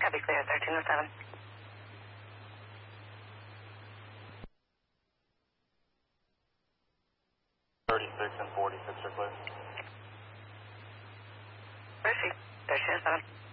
Copy clear, 1307. 36 and 46 are clear. Mercy, 1307.